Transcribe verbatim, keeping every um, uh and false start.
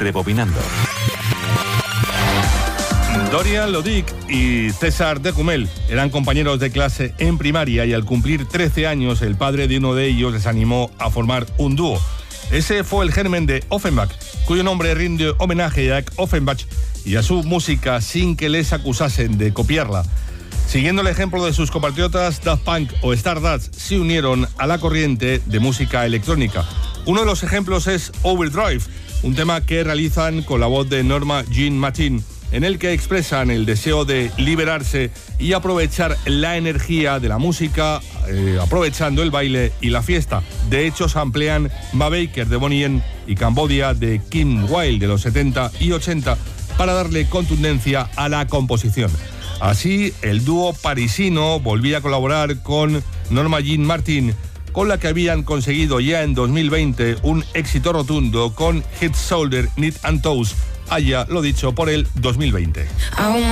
Rebobinando. Dorian Lodic y César Decumel eran compañeros de clase en primaria y al cumplir trece años el padre de uno de ellos les animó a formar un dúo. Ese fue el germen de Offenbach, cuyo nombre rinde homenaje a Jack Offenbach y a su música sin que les acusasen de copiarla. Siguiendo el ejemplo de sus compatriotas, Daft Punk o Stardust se unieron a la corriente de música electrónica. Uno de los ejemplos es Overdrive, un tema que realizan con la voz de Norma Jean Martin, en el que expresan el deseo de liberarse y aprovechar la energía de la música, eh, aprovechando el baile y la fiesta. De hecho, se amplían Ma Baker de Bonnie M y Cambodia de Kim Wilde de los setenta y ochenta para darle contundencia a la composición. Así, el dúo parisino volvía a colaborar con Norma Jean Martin, con la que habían conseguido ya en dos mil veinte un éxito rotundo con Head, Shoulder, Knee and Toes, allá lo dicho por el dos mil veinte.